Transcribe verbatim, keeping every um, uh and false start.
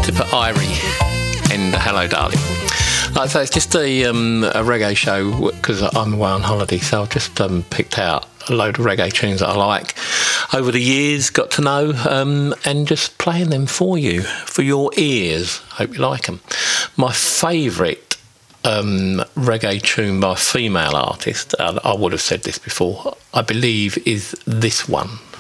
to put Irie in the Hello Darling. Like I say, it's just a, um, a reggae show because I'm away on holiday, so I've just um, picked out a load of reggae tunes that I like over the years, got to know, um, and just playing them for you, for your ears. Hope you like them. My favourite um, reggae tune by a female artist, uh, I would have said this before, I believe is this one.